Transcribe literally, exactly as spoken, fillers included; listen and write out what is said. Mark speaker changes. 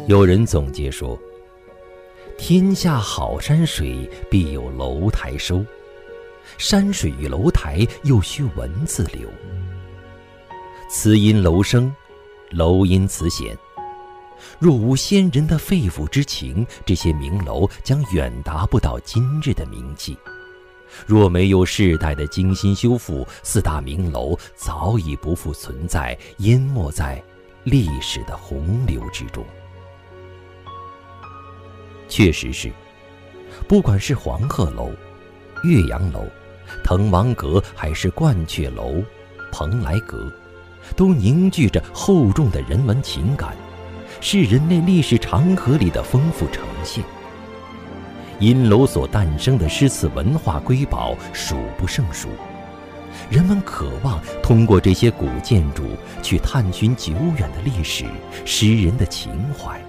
Speaker 1: 有人总结说，天下好山水，必有楼台收。山水与楼台，又须文字流。词因楼生，楼因词显。若无先人的肺腑之情，这些名楼将远达不到今日的名气。若没有世代的精心修复，四大名楼早已不复存在，淹没在历史的洪流之中。确实是，不管是黄鹤楼、岳阳楼、滕王阁，还是鹳雀楼、蓬莱阁，都凝聚着厚重的人文情感，是人类历史长河里的丰富呈现。因楼所诞生的诗词文化瑰宝数不胜数，人们渴望通过这些古建筑去探寻久远的历史、诗人的情怀。